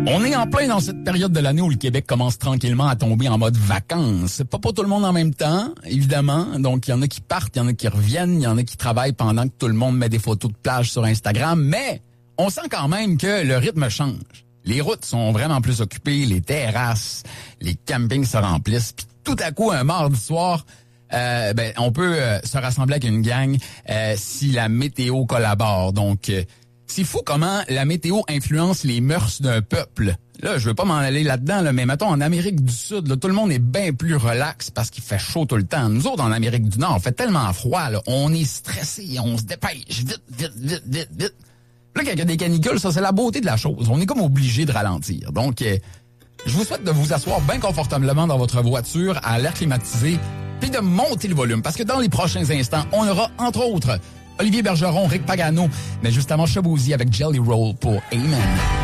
On est en plein dans cette période de l'année où le Québec commence tranquillement à tomber en mode vacances. C'est pas pour tout le monde en même temps, évidemment. Donc, il y en a qui partent, il y en a qui reviennent, il y en a qui travaillent pendant que tout le monde met des photos de plage sur Instagram. Mais on sent quand même que le rythme change. Les routes sont vraiment plus occupées, les terrasses, les campings se remplissent. Puis tout à coup, un mardi soir, on peut se rassembler avec une gang si la météo collabore. Donc, c'est fou comment la météo influence les mœurs d'un peuple. Là, je veux pas m'en aller là-dedans, là, mais mettons, en Amérique du Sud, là, tout le monde est bien plus relax parce qu'il fait chaud tout le temps. Nous autres, en Amérique du Nord, on fait tellement froid, là, on est stressé, on se dépêche, vite. Là, quand il y a des canicules, ça, c'est la beauté de la chose. On est comme obligé de ralentir. Donc, je vous souhaite de vous asseoir bien confortablement dans votre voiture, à l'air climatisé, puis de monter le volume. Parce que dans les prochains instants, on aura, entre autres, Olivier Bergeron, Rick Pagano, mais justement Chabouzy avec Jelly Roll pour Amen.